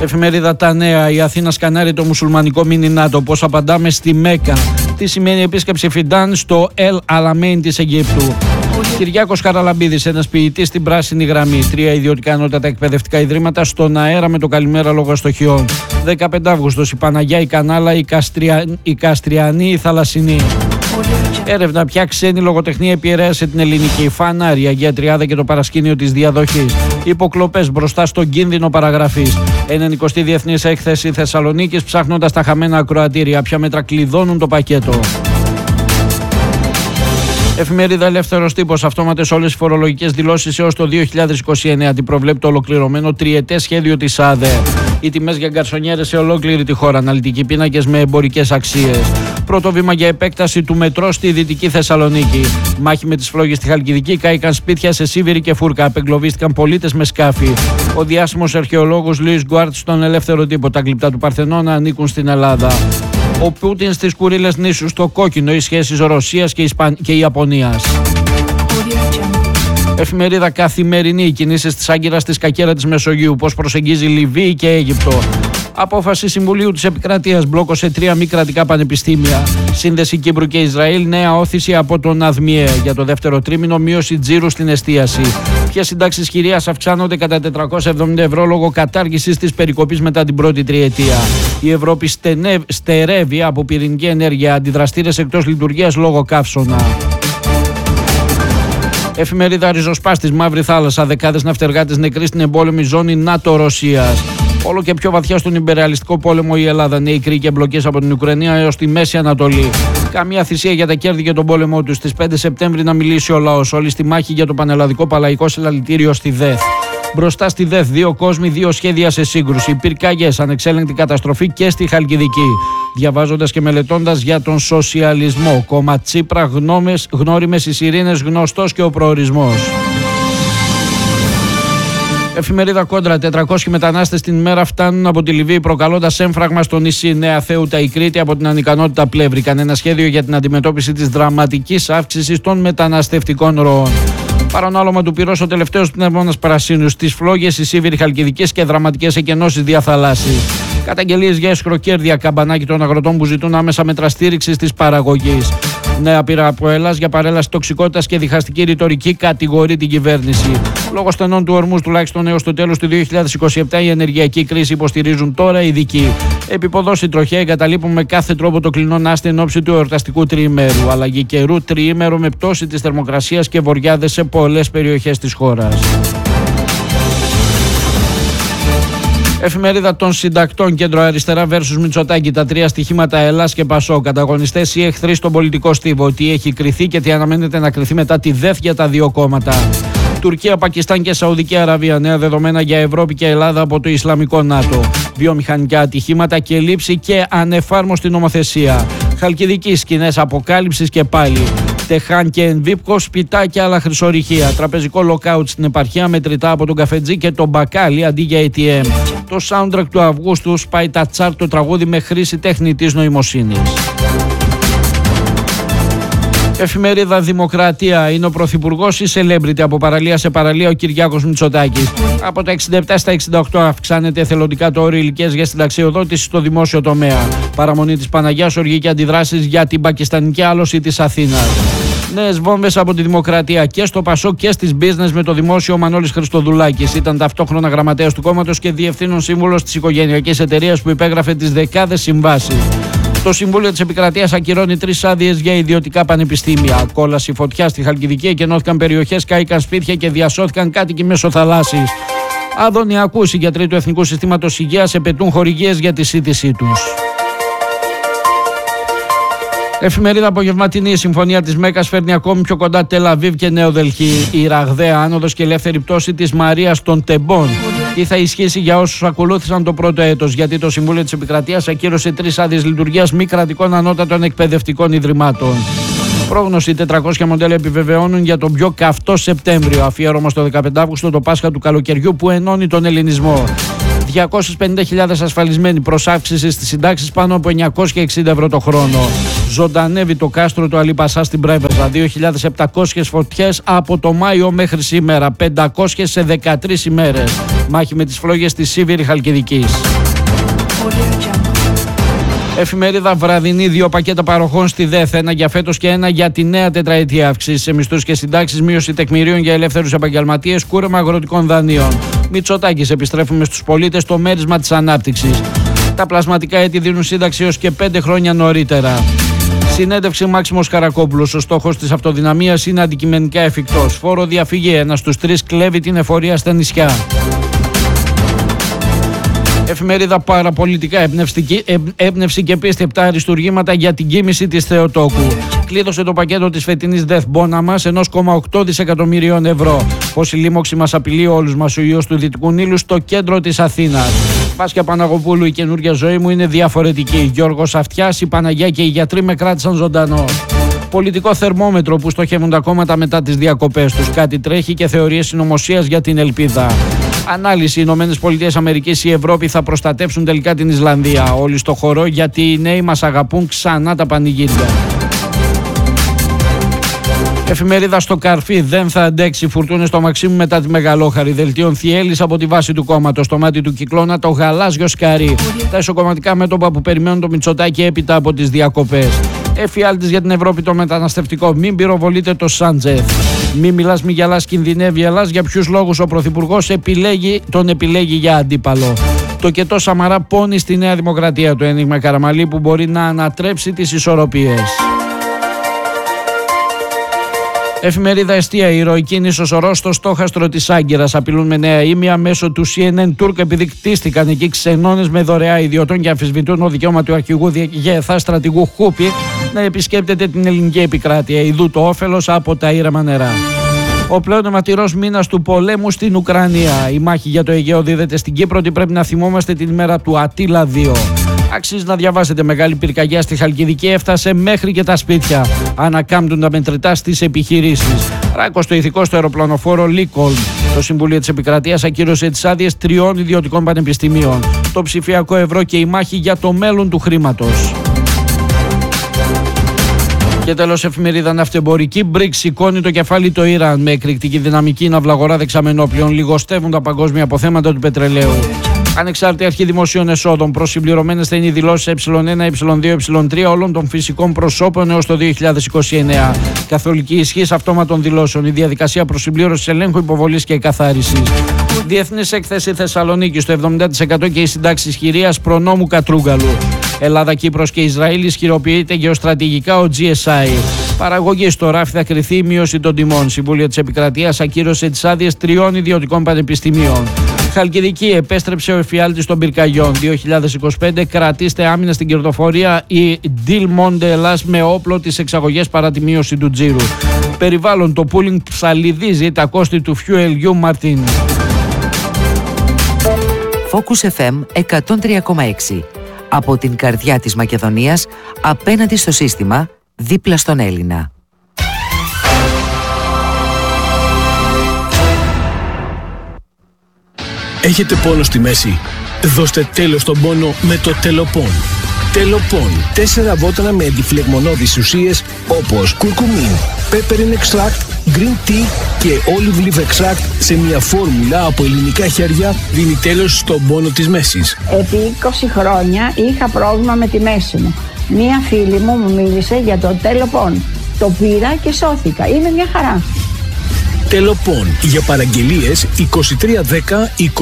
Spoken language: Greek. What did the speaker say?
Εφημερίδα Τα Νέα. Η Αθήνα σκανάρει το μουσουλμανικό μίνι ΝΑΤΟ. Πώς απαντάμε στη Μέκα. Τι σημαίνει επίσκεψη Φιντάν στο Ελ Αλαμέιν της Αιγύπτου. Κυριάκος Χαραλαμπίδης, ένας ποιητής στην πράσινη γραμμή. 3 ιδιωτικά ανώτατα εκπαιδευτικά ιδρύματα στον αέρα με το καλημέρα λόγω αστοχιών. 15 Αύγουστος, η Παναγιά, η Κανάλα, η Καστριανή, η Θαλασσινή. Έρευνα: ποια ξένη λογοτεχνία επηρέασε την ελληνική. Φανάρι, Αγία Τριάδα και το παρασκήνιο της διαδοχής. Υποκλοπές μπροστά στον κίνδυνο παραγραφής. 90η Διεθνής Έκθεση Θεσσαλονίκης, ψάχνοντας τα χαμένα ακροατήρια. Ποια μέτρα κλειδώνουν το πακέτο. Εφημερίδα Ελεύθερος Τύπος. Αυτόματες όλες οι φορολογικές δηλώσεις έως το 2029. Τι προβλέπει το ολοκληρωμένο τριετές σχέδιο της ΑΔΕ. Οι τιμές για γκαρσονιέρες σε ολόκληρη τη χώρα. Αναλυτικοί πίνακες με εμπορικές αξίες. Πρώτο βήμα για επέκταση του μετρό στη Δυτική Θεσσαλονίκη. Μάχη με τις φλόγες στη Χαλκιδική. Κάηκαν σπίτια σε Σίβηρη και Φούρκα. Απεγκλωβίστηκαν πολίτες με σκάφη. Ο διάσημος αρχαιολόγος Λουίς Γκουάρτ στον Ελεύθερο Τύπο. Τα γλυπτά του Παρθενώνα ανήκουν στην Ελλάδα. Ο Πούτιν στις Κουρίλες νήσους, στο κόκκινο, οι σχέσεις Ρωσίας και Ιαπωνίας. Εφημερίδα Καθημερινή. Οι κινήσεις της Άγκυρας στη σκακέρα της Μεσογείου. Πώς προσεγγίζει Λιβύη και Αίγυπτο. Απόφαση Συμβουλίου της Επικρατείας. Μπλόκο σε 3 μη κρατικά πανεπιστήμια. Σύνδεση Κύπρου και Ισραήλ. Νέα όθηση από τον ΑΔΜΙΕ. Για το δεύτερο τρίμηνο, μείωση τζίρου στην εστίαση. Ποιες συντάξεις χειρίας αυξάνονται κατά 470 ευρώ λόγω κατάργησης της περικοπής μετά την πρώτη τριετία. Η Ευρώπη στερεύει από πυρηνική ενέργεια. Αντιδραστήρες εκτός λειτουργίας λόγω καύσωνα. Εφημερίδα Ριζοσπάστης. Μαύρη Θάλασσα. Δεκάδες ναυτεργάτες νεκροί στην εμπόλεμη ζώνη ΝΑΤΟ-Ρωσίας. Όλο και πιο βαθιά στον υπερρεαλιστικό πόλεμο η Ελλάδα. Νέοι κρίκοι και εμπλοκές από την Ουκρανία έως τη Μέση Ανατολή. Καμία θυσία για τα κέρδη και τον πόλεμό του. Στις 5 Σεπτέμβρη να μιλήσει ο λαός. Όλοι στη μάχη για το πανελλαδικό παλαϊκό συλλαλητήριο στη ΔΕΘ. Μπροστά στη ΔΕΘ, 2 κόσμοι, 2 σχέδια σε σύγκρουση. Πυρκαγιές, ανεξέλεγκτη καταστροφή και στη Χαλκιδική. Διαβάζοντας και μελετώντας για τον σοσιαλισμό. Κόμμα Τσίπρα, γνώριμες οι σιρήνες, γνωστός και ο προορισμός. Εφημερίδα Κόντρα. 400 μετανάστες την ημέρα φτάνουν από τη Λιβύη, προκαλώντας έμφραγμα στο νησί Νέα Θέουτα η Κρήτη από την ανικανότητα πλεύρη. Ένα σχέδιο για την αντιμετώπιση της δραματικής αύξησης των μεταναστευτικών ροών. Παρανάλωμα του πυρός ο τελευταίος πνεύμονας Πρασίνου. Στις φλόγες, η Σίβηρη Χαλκιδικής και δραματικές εκενώσεις διαθαλάσσης. Καταγγελίες για εσχροκέρδεια, καμπανάκι των αγροτών που ζητούν άμεσα μέτρα στήριξης της παραγωγής. Νέα πείρα από Ελλάς για παρέλαση τοξικότητας και διχαστική ρητορική κατηγορεί την κυβέρνηση. Λόγω στενών του ορμούς τουλάχιστον έως το τέλος του 2027 η ενεργειακή κρίση υποστηρίζουν τώρα οι ειδικοί. Επιποδός η τροχιά εγκαταλείπουν με κάθε τρόπο το κλεινόν άστη εν ώψη του εορταστικού τριημέρου. Αλλαγή καιρού τριήμερο με πτώση της θερμοκρασίας και βοριάδες σε πολλές περιοχές της χώρας. Εφημερίδα των Συντακτών. Κέντρο Αριστερά versus Μητσοτάκη. Τα 3 στοιχήματα Ελλάς και Πασό. Καταγωνιστές ή εχθροί στον πολιτικό στίβο. Τι έχει κριθεί και τι αναμένεται να κριθεί μετά τη ΔΕΘ για τα 2 κόμματα. Τουρκία, Πακιστάν και Σαουδική Αραβία. Νέα δεδομένα για Ευρώπη και Ελλάδα από το Ισλαμικό ΝΑΤΟ. Βιομηχανικά ατυχήματα και λήψη και ανεφάρμοστη νομοθεσία. Χαλκιδική, σκηνές αποκάλυψης και πάλι. Τεχάν και Ενβίπκο, σπιτά και άλλα χρυσορυχεία. Τραπεζικό λοκάουτ στην επαρχία, μετρητά από τον καφετζή και τον μπακάλι αντί για ATM. Το soundtrack του Αυγούστου σπάει τα τσάρτ το τραγούδι με χρήση τεχνητής νοημοσύνης. Εφημερίδα Δημοκρατία. Είναι ο πρωθυπουργός ή celebrity. Από παραλία σε παραλία ο Κυριάκος Μητσοτάκης. Από τα 67 στα 68 αυξάνεται εθελοντικά το όριο ηλικίας για συνταξιοδότηση στο δημόσιο τομέα. Παραμονή της Παναγιάς, οργή και αντιδράσεις για την πακιστανική άλωση της Αθήνας. Νέες βόμβες από τη Δημοκρατία και στο Πασό και στις business με το δημόσιο. Ο Μανώλης Χριστοδουλάκης ήταν ταυτόχρονα γραμματέας του κόμματος και διευθύνων σύμβουλος της οικογενειακής εταιρείας που υπέγραφε τις δεκάδες συμβάσεις. Το Συμβούλιο της Επικρατείας ακυρώνει 3 άδειες για ιδιωτικά πανεπιστήμια. Κόλαση φωτιά στη Χαλκιδική, εκενώθηκαν περιοχές, κάηκαν σπίτια και διασώθηκαν κάτοικοι μέσω θαλάσσης. Αδωνιακού οι γιατροί του Εθνικού Συστήματος Υγείας επαιτούν χορηγίες για τη σύντησή τους. Εφημερίδα Απογευματινή. Η συμφωνία της Μέκας φέρνει ακόμη πιο κοντά Τελ Αβίβ και Νέο Δελχή. Η ραγδαία άνοδος και ελεύθερη πτώση της Μαρίας των Τεμπών. Τι θα ισχύσει για όσους ακολούθησαν το πρώτο έτος, γιατί το Συμβούλιο της Επικρατείας ακύρωσε 3 άδειες λειτουργίας μη κρατικών ανώτατων εκπαιδευτικών ιδρυμάτων. Πρόγνωση: 400 μοντέλα επιβεβαιώνουν για τον πιο καυτό Σεπτέμβριο. Αφιέρωμα στο 15 Αύγουστο, το Πάσχα του καλοκαιριού που ενώνει τον ελληνισμό. 250.000 ασφαλισμένοι, προς αύξηση στις συντάξεις πάνω από 960 ευρώ το χρόνο. Ζωντανεύει το κάστρο του Αλή Πασά στην Πρέβεζα. 2.700 φωτιές από το Μάιο μέχρι σήμερα. 500 σε 13 ημέρες. Μάχη με τις φλόγες της Σίβηρη Χαλκιδικής. Εφημερίδα Βραδινή, 2 πακέτα παροχών στη ΔΕΘ, ένα για φέτος και ένα για τη νέα τετραετία. Αυξήσεις σε μισθούς και συντάξεις, μείωση τεκμηρίων για ελεύθερους επαγγελματίες, κούρεμα αγροτικών δανείων. Μητσοτάκης, επιστρέφουμε στους πολίτες το μέρισμα της ανάπτυξης. Τα πλασματικά έτη δίνουν σύνταξη έως και 5 χρόνια νωρίτερα. Συνέντευξη Μάξιμος Καρακόπουλος. Ο στόχος της αυτοδυναμίας είναι αντικειμενικά εφικτός. Φόρο διαφυγή. 1 στους 3 κλέβει την εφορία στα νησιά. Εφημερίδα Παραπολιτικά, έμπνευση και πίστη 7 αριστουργήματα για την κοίμηση της Θεοτόκου. Κλείδωσε το πακέτο της φετινής ΔΕΘ Μπόνα μας 1,8 δισεκατομμυρίων ευρώ. Πως η λίμωξη μας απειλεί όλους μας, ο ιός του Δυτικού Νείλου στο κέντρο της Αθήνας. Βάσια Παναγοπούλου, η καινούργια ζωή μου είναι διαφορετική. Γιώργος Αυτιάς, η Παναγιά και οι γιατροί με κράτησαν ζωντανό. Πολιτικό θερμόμετρο που στοχεύουν τα κόμματα μετά τις διακοπές τους. Κάτι τρέχει και θεωρίες συνωμοσίας για την ελπίδα. Ανάλυση: οι ΗΠΑ, η Ευρώπη θα προστατεύσουν τελικά την Ισλανδία. Όλοι στο χορό γιατί οι νέοι μας αγαπούν, ξανά τα πανηγύρια. Εφημερίδα Στο Καρφί, δεν θα αντέξει, φουρτούνες στο Μαξίμου μετά τη Μεγαλόχαρη. Δελτίων Θιέλης από τη βάση του κόμματος. Στο μάτι του κυκλώνα το γαλάζιο σκαρί. Τα ισοκομματικά μέτωπα που περιμένουν το Μητσοτάκη έπειτα από τις διακοπές. Εφιάλτης για την Ευρώπη το μεταναστευτικό. Μην πυροβολείτε το Σάντζεθ. Μη μιλάς, μη γελάς, κινδυνεύει Ελλάς. Για ποιους λόγους ο Πρωθυπουργός τον επιλέγει για αντίπαλο. Το κετό Σαμαρά πόνει στη Νέα Δημοκρατία. Το ένιγμα Καραμαλή που μπορεί να ανατρέψει τις ισορροπίες. Εφημερίδα Εστία, η ηρωική νήσος Ορός στο στόχαστρο της Άγκυρας. Απειλούν με νέα ήμια μέσω του CNN Turk επειδή κτίστηκαν εκεί ξενώνες με δωρεά ιδιωτών και αμφισβητούν το δικαίωμα του αρχηγού διεγεθά στρατηγού Χούπι να επισκέπτεται την ελληνική επικράτεια. Ιδού το όφελος από τα ήρεμα νερά. Ο πλέον αιματηρός μήνας του πολέμου στην Ουκρανία. Η μάχη για το Αιγαίο δίδεται στην Κύπρο ότι πρέπει να θυμόμαστε την ημέρα του Αττίλα 2. Αξίζει να διαβάσετε. Μεγάλη πυρκαγιά στη Χαλκιδική έφτασε μέχρι και τα σπίτια. Ανακάμπτουν τα μετρητά στις επιχειρήσεις. Ράκος το ηθικό στο αεροπλανοφόρο Λίκολν. Το Συμβούλιο της Επικρατείας ακύρωσε τις άδειες 3 ιδιωτικών πανεπιστημίων. Το ψηφιακό ευρώ και η μάχη για το μέλλον του χρήματος. Και τέλος, εφημερίδα Ναυτεμπορική. BRICS σηκώνει το κεφάλι το Ιράν. Με εκρηκτική δυναμική ναυλαγορά δεξαμενόπλων λιγοστεύουν τα παγκόσμια αποθέματα του πετρελαίου. Ανεξάρτητη αρχή δημοσίων εσόδων. Προσυμπληρωμένες θα είναι οι δηλώσεις Ε1, Ε2, Ε3 όλων των φυσικών προσώπων έως το 2029. Καθολική ισχύς αυτόματων δηλώσεων. Η διαδικασία προσυμπλήρωσης, ελέγχου, υποβολής και εκαθάρισης. Διεθνής έκθεση Θεσσαλονίκη στο 70% και οι συντάξεις χειρίας προνόμου Κατρούγκαλου. Ελλάδα, Κύπρος και Ισραήλ ισχυροποιείται γεωστρατηγικά ο GSI. Παραγωγή στο ράφι θα κριθεί η μείωση των τιμών. Συμβούλιο της Επικρατείας ακύρωσε τις άδειες 3 ιδιωτικών πανεπιστημίων. Χαλκιδική, επέστρεψε ο εφιάλτης των πυρκαγιών. 2025 κρατήστε άμυνα στην κερδοφορία. Η Deal Monde Ελλάς με όπλο τις εξαγωγές παρά τη μείωση του τζίρου. Περιβάλλον, το pooling ψαλιδίζει τα κόστη του Fuel U Martin. Focus FM 103,6. Από την καρδιά της Μακεδονίας, απέναντι στο σύστημα, δίπλα στον Έλληνα. Έχετε πόνο στη μέση? Δώστε τέλος στον πόνο με το Τελοπών. Τελοπών. 4 βότανα με αντιφλεγμονώδεις ουσίες όπως κουρκουμίν, peppermint extract, green tea και olive leaf extract σε μια φόρμουλα από ελληνικά χέρια δίνει τέλος στον πόνο της μέσης. Επί 20 χρόνια είχα πρόβλημα με τη μέση μου. Μία φίλη μου μίλησε για το Τελοπών. Το πήρα και σώθηκα. Είναι μια χαρά. Τελοπών. Για παραγγελίες 2310